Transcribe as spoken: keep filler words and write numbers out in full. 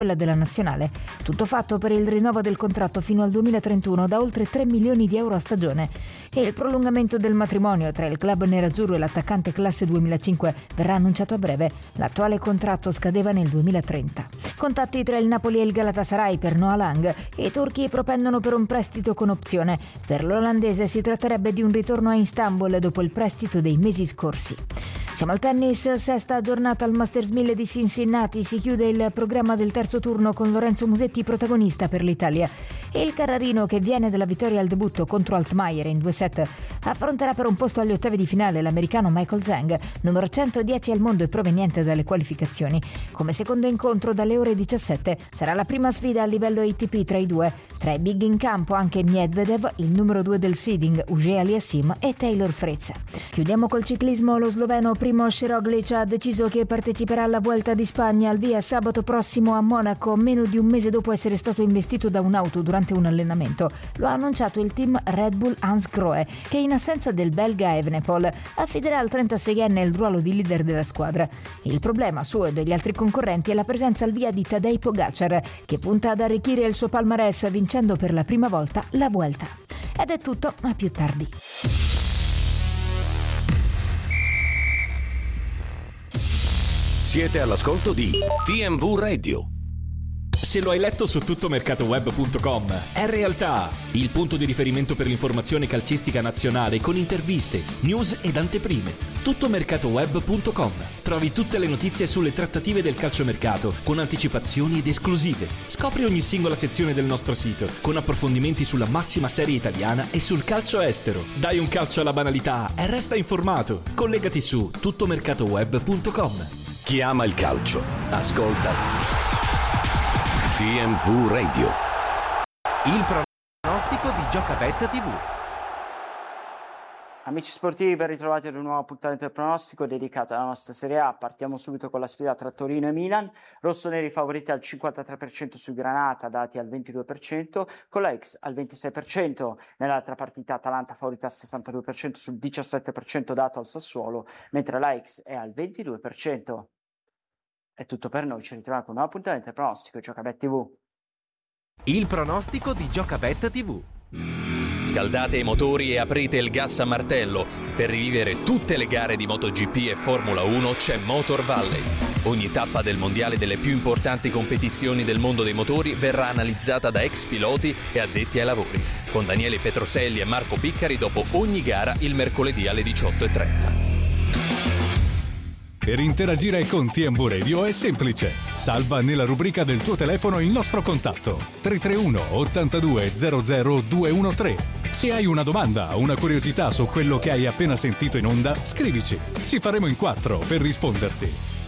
quella della nazionale. Tutto fatto per il rinnovo del contratto fino al duemilatrentuno da oltre tre milioni di euro a stagione. E il prolungamento del matrimonio tra il club nerazzurro e l'attaccante classe duemilacinque verrà annunciato a breve. L'attuale contratto scadeva nel duemilatrenta. Contatti tra il Napoli e il Galatasaray per Noah Lang e i turchi propendono per un prestito con opzione. Per l'olandese si tratterebbe di un ritorno a Istanbul dopo il prestito dei mesi scorsi. Siamo al tennis, sesta giornata al Masters mille di Cincinnati, si chiude il programma del terzo turno con Lorenzo Musetti protagonista per l'Italia e il Carrarino, che viene dalla vittoria al debutto contro Altmaier in due set, affronterà per un posto agli ottavi di finale l'americano Michael Zhang, numero centodieci al mondo e proveniente dalle qualificazioni. Come secondo incontro dalle ore diciassette sarà la prima sfida a livello A T P tra i due. Tra i big in campo anche Medvedev, il numero due del seeding Auger Aliassime e Taylor Fritz. Chiudiamo col ciclismo. Lo sloveno Primož Roglic ha deciso che parteciperà alla Vuelta di Spagna al via sabato prossimo a Monaco, meno di un mese dopo essere stato investito da un'auto durante un allenamento. Lo ha annunciato il team Red Bull Hans Grohe, che in assenza del belga Evenepoel affiderà al trentaseienne il ruolo di leader della squadra. Il problema suo e degli altri concorrenti è la presenza al via di Tadej Pogacar, che punta ad arricchire il suo palmarès vincendo per la prima volta la Vuelta. Ed è tutto, a più tardi. Siete all'ascolto di T M V Radio. Se lo hai letto su tuttomercatoweb punto com, è realtà. Il punto di riferimento per l'informazione calcistica nazionale con interviste, news ed anteprime. tuttomercatoweb punto com. Trovi tutte le notizie sulle trattative del calciomercato con anticipazioni ed esclusive. Scopri ogni singola sezione del nostro sito con approfondimenti sulla massima serie italiana e sul calcio estero. Dai un calcio alla banalità e resta informato. Collegati su tuttomercatoweb punto com. Chi ama il calcio, ascolta T M V Radio. Il pronostico di Giocabetta tivù. Amici sportivi, ben ritrovati ad una nuova puntata del pronostico dedicata alla nostra Serie A. Partiamo subito con la sfida tra Torino e Milan. Rossoneri favoriti al cinquantatré per cento su Granata, dati al ventidue per cento, con la X al ventisei per cento. Nell'altra partita Atalanta favorita al sessantadue per cento sul diciassette per cento dato al Sassuolo, mentre la X è al ventidue per cento. È tutto per noi, ci ritroviamo con una nuova puntata del pronostico di Giocabetta tivù. Il pronostico di Giocabetta tivù. Scaldate i motori e aprite il gas a martello. Per rivivere tutte le gare di MotoGP e Formula uno c'è Motor Valley. Ogni tappa del mondiale delle più importanti competizioni del mondo dei motori verrà analizzata da ex piloti e addetti ai lavori, con Daniele Petroselli e Marco Piccari dopo ogni gara il mercoledì alle diciotto e trenta. Per interagire con T M V Radio è semplice. Salva nella rubrica del tuo telefono il nostro contatto tre tre uno ottantadue zero zero due uno tre. Se hai una domanda o una curiosità su quello che hai appena sentito in onda, scrivici. Ci faremo in quattro per risponderti.